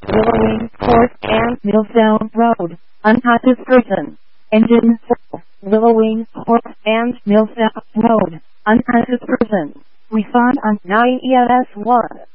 Willowing Court and Millville Road, unconscious person. Engine 4, Willowing Court and Millville Road, unconscious person. Respond on 9 EMS 1.